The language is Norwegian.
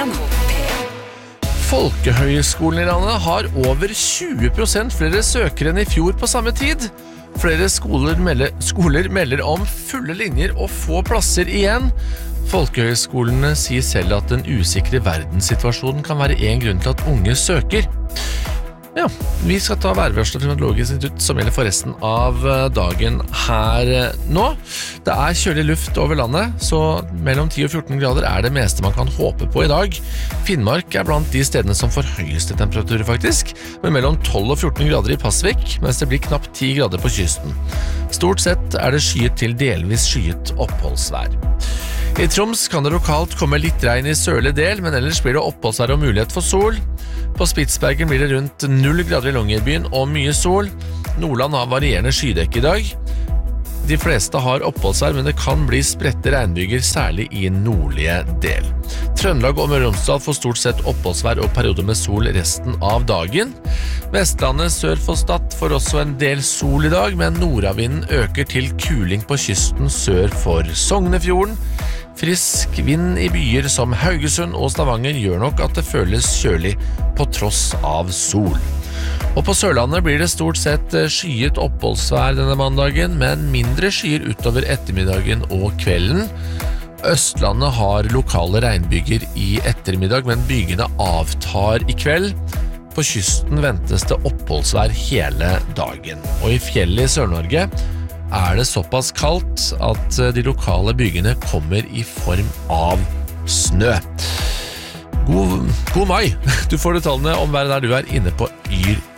Folkehøgskolen i landet har over 20% flere søkere enn i fjor på samme tid. Flere skoler melder om fulle linjer og få plasser igjen. Folkehøgskolene sier selv at den usikre verdenssituasjonen kan være en grunn til at unge søker. Ja, vi skal ta værvarsel fra Meteorologisk institutt som gjelder for resten av dagen her nå. Det er kjølig luft over landet, så mellom 10 og 14 grader er det meste man kan håpe på i dag. Finnmark er blant de stedene som får høyeste temperaturer faktisk, med mellom 12 og 14 grader i Pasvik, mens det blir knapt 10 grader på kysten. Stort sett er det skyet til delvis skyet oppholdsvær. I Troms kan det lokalt komme litt regn i sørlig del, men ellers blir det oppholdsvær og mulighet for sol. På Spitsbergen blir det rundt 0 grader i Longyearbyen og mye sol. Nordland har varierende skydekk i dag. De fleste har oppholdsvær, men det kan bli spredte regnbyger, særlig i nordlige del. Trøndelag og Møre og Romsdal får stort sett oppholdsvær og perioder med sol resten av dagen. Vestlandet sør for Stad får også en del sol i dag, men nordavinden øker til kuling på kysten sør for Sognefjorden. Frisk vind i byer som Haugesund og Stavanger gjør nok at det føles kjølig på tross av sol. Og på Sørlandet blir det stort sett skyet oppholdsvær denne mandagen, men mindre skyer utover ettermiddagen og kvelden. Østlandet har lokale regnbyger i ettermiddag, men bygene avtar i kveld. På kysten ventes det oppholdsvær hele dagen. Og i fjellet i Sør-Norge er det såpass kaldt at de lokale bygene kommer i form av snø. God mai! Du får detaljene om været der du er inne på yr